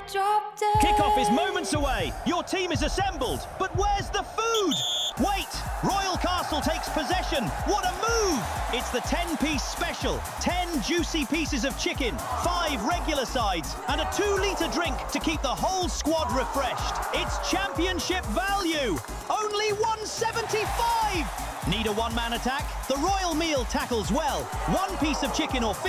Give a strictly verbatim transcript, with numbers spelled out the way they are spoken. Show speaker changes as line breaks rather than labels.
drop dead.
Kickoff is moments away. Your team is assembled, but where's the food? Wait, Royal Castle takes possession. What a move! It's the ten-piece special. ten juicy pieces of chicken, five regular sides, and a two-litre drink to keep the whole squad refreshed. It's championship value. Only one seventy-five. Need a one-man attack? The Royal Meal tackles well. One piece of chicken or fish